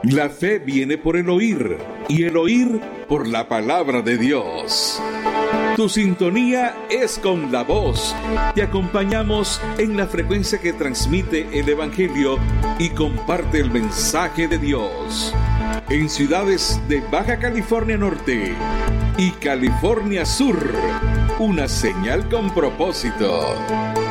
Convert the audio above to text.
La fe viene por el oír, y el oír por la palabra de Dios. Tu sintonía es con la voz. Te acompañamos en la frecuencia que transmite el Evangelio y comparte el mensaje de Dios. En ciudades de Baja California Norte y California Sur, una señal con propósito.